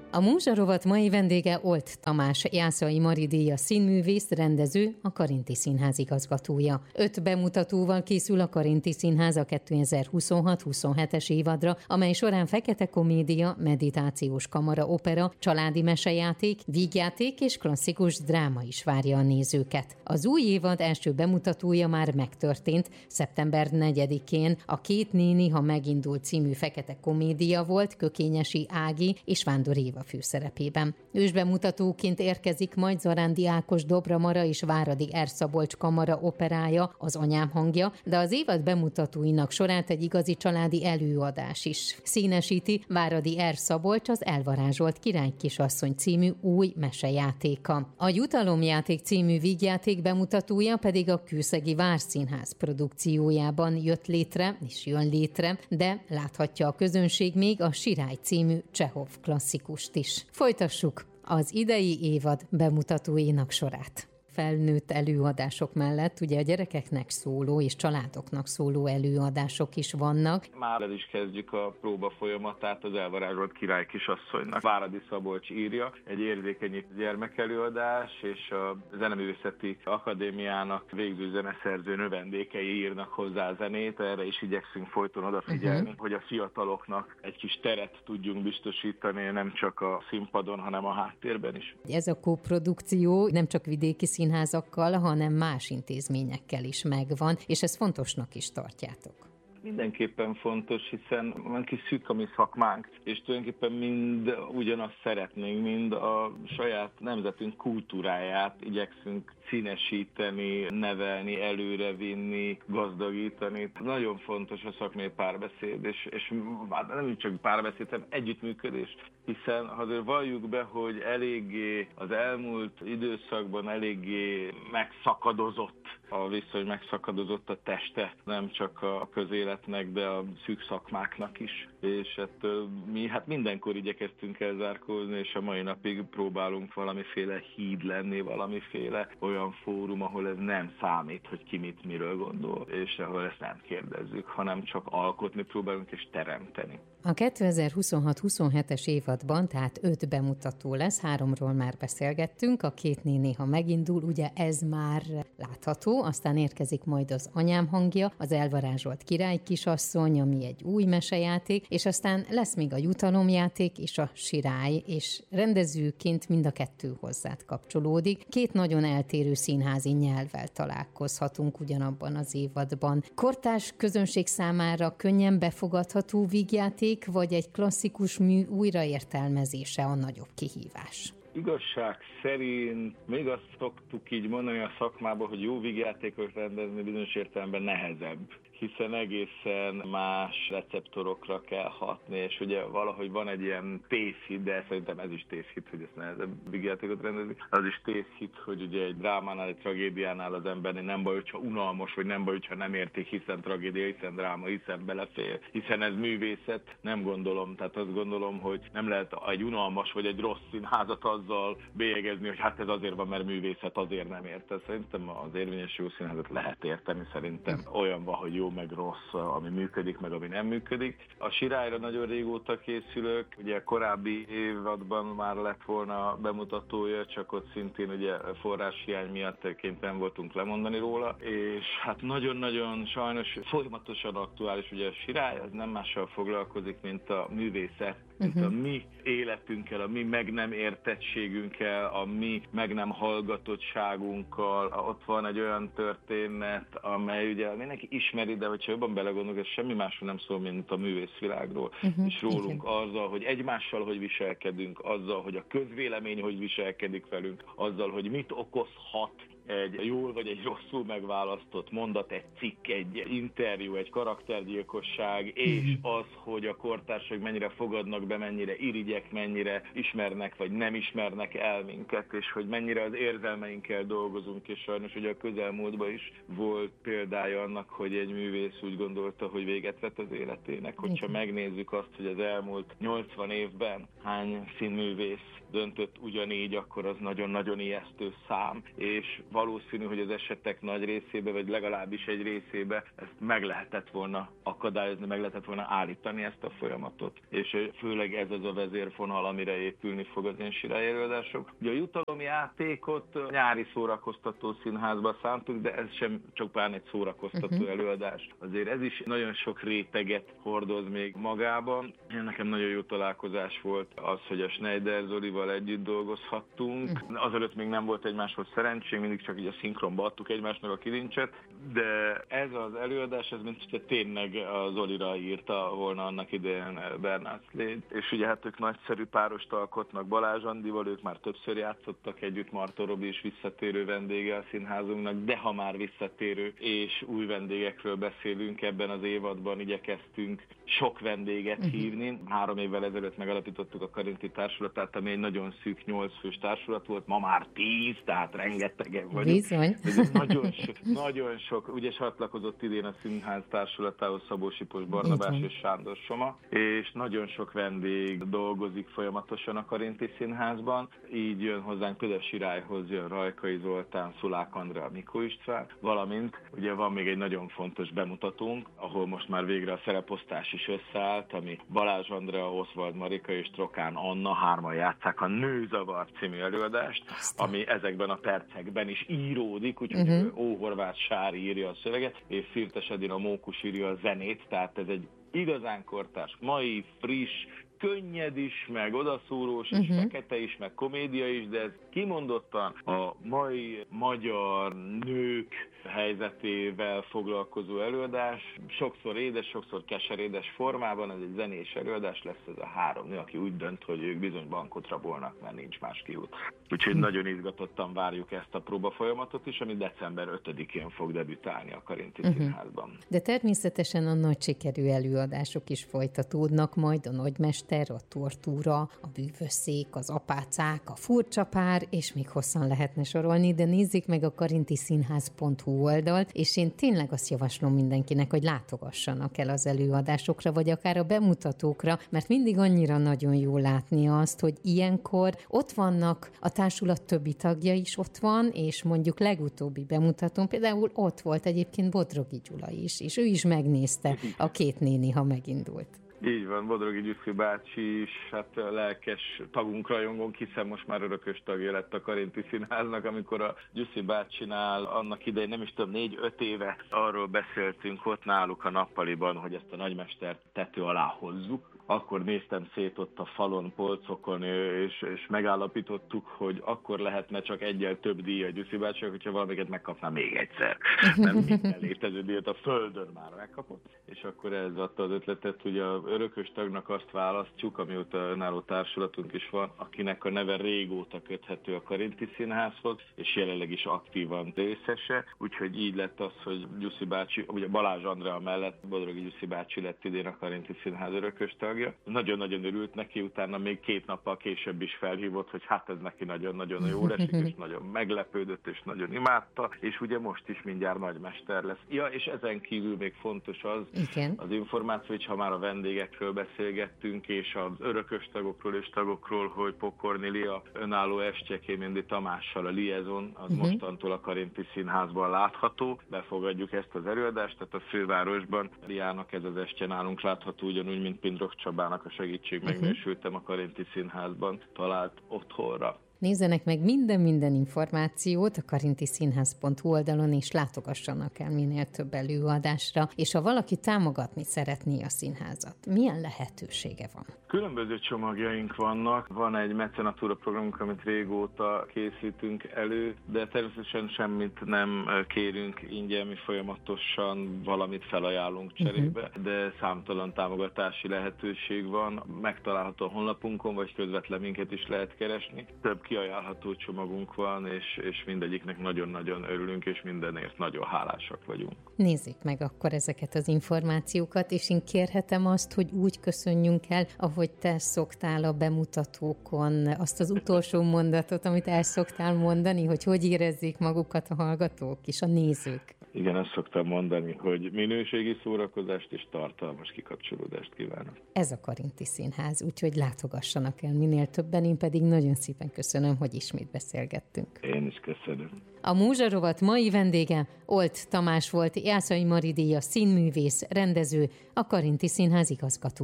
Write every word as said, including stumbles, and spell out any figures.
A Múzsa rovat mai vendége Olt Tamás, Jászai Mari díjas színművész, rendező, a Karinthy Színház igazgatója. Öt bemutatóval készül a Karinthy Színház a kétezer-huszonhat-huszonhetes évadra, amely során fekete komédia, meditációs kamara opera, családi mesejáték, vígjáték és klasszikus dráma is várja a nézőket. Az új évad első bemutatója már megtörtént, szeptember negyedikén a Két néni, ha megindul című fekete komédia volt Kökényesi Ági és Vándor Éva főszerepében. Ősbemutatóként érkezik majd Zarándi Ákos Dobra Mara és Váradi R. Szabolcs kamara operája, Az anyám hangja, de az évad bemutatóinak sorát egy igazi családi előadás is színesíti Váradi R. Szabolcs az Elvarázsolt király kisasszony című új mesejátéka. A Jutalomjáték című vígjáték bemutatója pedig a Kőszegi Várszínház produkciójában jött létre és jön létre, de láthatja a közönség még a Sirály című Csehov klasszikust is. Folytassuk az idei évad bemutatóinak sorát. Felnőtt előadások mellett ugye a gyerekeknek szóló és családoknak szóló előadások is vannak. Már el is kezdjük a próba folyamatát az Elvarázsolt király kisasszonynak. Váradi Szabolcs írja, egy érzékeny gyermekelőadás, és a Zeneművészeti Akadémiának végző zeneszerző növendékei írnak hozzá zenét, erre is igyekszünk folyton odafigyelni, uh-huh. hogy a fiataloknak egy kis teret tudjunk biztosítani, nem csak a színpadon, hanem a háttérben is. Ez a koprodukció nem csak vidéki színházakkal, hanem más intézményekkel is megvan, és ezt fontosnak is tartjátok. Mindenképpen fontos, hiszen van kis szűk a mi szakmánk, és tulajdonképpen mind ugyanazt szeretnénk, mind a saját nemzetünk kultúráját igyekszünk színesíteni, nevelni, előrevinni, gazdagítani. Nagyon fontos a szakmai párbeszéd, és, és nem csak párbeszéd, hanem együttműködés, hiszen azért valljuk be, hogy eléggé az elmúlt időszakban eléggé megszakadozott a viszony, megszakadozott a teste, nem csak a közéletnek, de a szűk szakmáknak is. És ettől mi hát mindenkor igyekeztünk elzárkózni, és a mai napig próbálunk valamiféle híd lenni, valamiféle olyan fórum, ahol ez nem számít, hogy ki mit, miről gondol, és ahol ezt nem kérdezzük, hanem csak alkotni próbálunk és teremteni. A kétezer-huszonhat-huszonhetes évadban tehát öt bemutató lesz, háromról már beszélgettünk, a Két néni, ha megindul, ugye ez már látható, aztán érkezik majd Az anyám hangja, az Elvarázsolt király kisasszony, ami egy új mesejáték, és aztán lesz még a Jutalomjáték és a Sirály, és rendezőként mind a kettő hozzád kapcsolódik. Két nagyon eltérő színházi nyelvvel találkozhatunk ugyanabban az évadban. Kortárs közönség számára könnyen befogadható vígjáték, vagy egy klasszikus mű újraértelmezése a nagyobb kihívás? Igazság szerint még azt szoktuk így mondani a szakmában, hogy jó vígjátékot rendezni bizonyos értelemben nehezebb, hiszen egészen más receptorokra kell hatni, és ugye valahogy van egy ilyen tévhit, de szerintem ez is tévhit, hogy ezt nehezebb vígjátékot rendezni. Az is tévhit, hogy ugye egy drámánál, egy tragédiánál az embernek nem baj, hogyha unalmas, vagy nem baj, hogyha nem értik, hiszen tragédia, hiszen dráma, hiszen belefér, hiszen ez művészet, nem gondolom. Tehát azt gondolom, hogy nem lehet egy unalmas vagy egy rossz színházat azzal bélyegezni, hogy hát ez azért van, mert művészet, azért nem érte. Szerintem az érvényes jó színházat lehet érteni, szerintem olyan van, hogy jó meg rossz, ami működik, meg ami nem működik. A Sirályra nagyon régóta készülök, ugye korábbi évadban már lett volna bemutatója, csak ott szintén ugye forráshiány miatt kénytelen voltunk lemondani róla, és hát nagyon-nagyon sajnos folyamatosan aktuális, ugye a Sirály az nem mással foglalkozik, mint a művészet, mint uh-huh. a mi életünkkel, a mi meg nem értettségünkkel, a mi meg nem hallgatottságunkkal. Ott van egy olyan történet, amely ugye mindenki ismeri, de hogyha jobban belegondolunk, ez semmi másról nem szól, mint a művészvilágról. Uh-huh. És rólunk igen. azzal, hogy egymással hogy viselkedünk, azzal, hogy a közvélemény hogy viselkedik velünk, azzal, hogy mit okozhat egy jól vagy egy rosszul megválasztott mondat, egy cikk, egy interjú, egy karaktergyilkosság, és az, hogy a kortársak mennyire fogadnak be, mennyire irigyek, mennyire ismernek vagy nem ismernek el minket, és hogy mennyire az érzelmeinkkel dolgozunk, és sajnos ugye a közelmúltban is volt példája annak, hogy egy művész úgy gondolta, hogy véget vett az életének. Hogyha megnézzük azt, hogy az elmúlt nyolcvan évben hány színművész döntött ugyanígy, akkor az nagyon-nagyon ijesztő szám, és valószínű, hogy az esetek nagy részébe, vagy legalábbis egy részébe ezt meg lehetett volna akadályozni, meg lehetett volna állítani ezt a folyamatot. És főleg ez az a vezérfonal, amire épülni fog az én sirályjelölésok. Ugye a jutalom játékot nyári szórakoztató színházba szántuk, de ez sem csak pár egy szórakoztató uh-huh. előadás. Azért ez is nagyon sok réteget hordoz még magában. Nekem nagyon jó találkozás volt az, hogy a Schneider Zolival együtt dolgozhattunk. Uh-huh. Azelőtt még nem volt egymáshoz szerencsém, mindig csak így a szinkronba adtuk egymásnak a kilincset, de ez az előadás, ez mint hogyha tényleg a Zolira írta volna annak idején Bernard Slade. És ugye hát ők nagyszerű párost alkotnak Balázs Andival, ők már többször játszottak együtt, Marton Robi is visszatérő vendége a színházunknak, de ha már visszatérő és új vendégekről beszélünk ebben az évadban, igyekeztünk sok vendéget uh-huh. hívni. Három évvel ezelőtt megalapítottuk a Karinti Társulatát, ami egy nagyon szűk nyolc fős társulat volt, ma már tíz, tehát rengetegen vagyunk. Bizony. Nagyon sok, nagyon sok, ugye csatlakozott idén a Színház Társulatához Szabó Sipos Barnabás és Sándor Soma, és nagyon sok vendég dolgozik folyamatosan a Karinti Színházban. Így jön hozzánk például Sirályhoz, jön Rajkai Zoltán, Szulák Andrea, Mikó István, valamint ugye van még egy nagyon fontos bemutatónk, ahol most már végre a szereposztás is összeállt, ami Balázs Andrea, Oswald Marika és Trokán Anna hárman játsszák a Nőzavar című előadást, ami ezekben a percekben is íródik, úgyhogy uh-huh. Ó. Horváth Sári írja a szöveget, és Firtes Edina Mókus írja a zenét, tehát ez egy igazán kortárs, mai, friss, könnyed is, meg odaszúrós is, uh-huh. fekete is, meg komédia is, de ez kimondottan a mai magyar nők helyzetével foglalkozó előadás. Sokszor édes, sokszor keserédes formában, ez egy zenés előadás lesz, ez a három nő, aki úgy dönt, hogy ők bizony bankot rabolnak, mert nincs más kiút. Úgyhogy uh-huh. nagyon izgatottan várjuk ezt a próbafolyamatot is, ami december ötödikén fog debütálni a Karinti uh-huh. Színházban. De természetesen a nagy sikerű előadások is folytatódnak, majd a Nagymester, a Tortúra, a Bűvösszék, az Apácák, a Furcsa pár, és még hosszan lehetne sorolni, de nézzék meg a karintiszínház pont hu oldalt, és én tényleg azt javaslom mindenkinek, hogy látogassanak el az előadásokra, vagy akár a bemutatókra, mert mindig annyira nagyon jó látni azt, hogy ilyenkor ott vannak, a társulat többi tagja is ott van, és mondjuk legutóbbi bemutatón például ott volt egyébként Bodrogi Gyula is, és ő is megnézte a két néni, ha megindult. Így van, Bodrogi Gyuszi bácsi is, hát lelkes tagunk, rajongónk, hiszen most már örökös tagja lett a Karinti Színháznak, amikor a Gyuszi bácsinál annak idején, nem is tudom, négy-öt éve arról beszéltünk ott náluk a nappaliban, hogy ezt a nagymestert tető alá hozzuk. Akkor néztem szét ott a falon, polcokon, és, és megállapítottuk, hogy akkor lehetne csak egyel több díj a Gyuszi bácsinak, hogyha valamiket megkapná még egyszer. Mert minden létező díjat a földön már megkapott. És akkor ez adta az ötletet, hogy az örökös tagnak azt választjuk, amióta önálló társulatunk is van, akinek a neve régóta köthető a Karinti Színházhoz, és jelenleg is aktívan részese. Úgyhogy így lett az, hogy Gyuszi bácsi, ugye Balázs Andrea mellett Bodrogi Gyuszi bácsi lett idén a Karinti Színház örökös tagja. Nagyon-nagyon örült neki, utána még két nappal később is felhívott, hogy hát ez neki nagyon-nagyon jól esik, és nagyon meglepődött, és nagyon imádta, és ugye most is mindjárt nagymester lesz. Ja, és ezen kívül még fontos az, igen. az információ, hogy ha már a vendégekről beszélgettünk, és az örökös tagokról és tagokról, hogy Pokornilia önálló estje Kéméndi Tamással, a Liaison, az uh-huh. mostantól a Karinti Színházban látható. Befogadjuk ezt az előadást, tehát a fővárosban Liának ez az estje nálunk látható, ugyanúgy, mint Pindrok Csabának a segítség megnősültem a Karinti Színházban talált otthonra. Nézzenek meg minden-minden információt a karintiszínház pont hu oldalon, és látogassanak el minél több előadásra, és ha valaki támogatni szeretné a színházat, milyen lehetősége van? Különböző csomagjaink vannak, van egy mecenatúra programunk, amit régóta készítünk elő, de természetesen semmit nem kérünk ingyen, mi folyamatosan valamit felajánlunk cserébe, uh-huh. de számtalan támogatási lehetőség van, megtalálható a honlapunkon, vagy közvetlen minket is lehet keresni. Több kiajánlható csomagunk van, és, és mindegyiknek nagyon-nagyon örülünk, és mindenért nagyon hálásak vagyunk. Nézzük meg akkor ezeket az információkat, és én kérhetem azt, hogy úgy köszönjünk el, ahogy te szoktál a bemutatókon, azt az utolsó mondatot, amit el szoktál mondani, hogy hogy érezzék magukat a hallgatók és a nézők. Igen, azt szoktam mondani, hogy minőségi szórakozást és tartalmas kikapcsolódást kívánok. Ez a Karinti Színház, úgyhogy látogassanak el minél többen, én pedig nagyon szépen köszönöm köszönöm, hogy ismét beszélgettünk. Én is köszönöm. A Múzsa rovat mai vendége Olt Tamás volt, Jászai Mari díjas színművész, rendező, a Karinti Színház igazgatója.